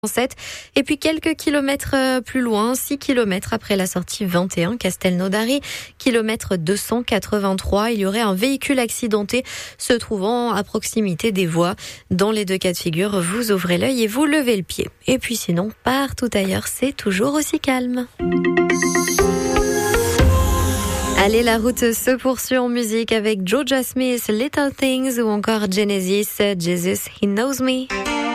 7. Et puis quelques kilomètres plus loin, 6 kilomètres après la sortie 21 Castelnaudary, kilomètre 283, il y aurait un véhicule accidenté se trouvant à proximité des voies. Dans les deux cas de figure, vous ouvrez l'œil et vous levez le pied. Et puis sinon, partout ailleurs, c'est toujours aussi calme. Allez, la route se poursuit en musique avec Georgia Smith, Little Things ou encore Genesis, Jesus, He Knows Me.